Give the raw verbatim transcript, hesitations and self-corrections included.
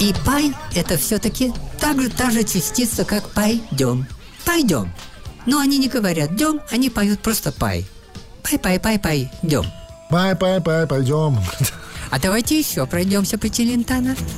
И пай – это все-таки так же, та же частица, как пойдем. Пойдем. Но они не говорят «дем», они поют просто «пай». Пай-пай-пай-пай, дем. Пай-пай-пай, пойдем. А давайте еще пройдемся по Челентано.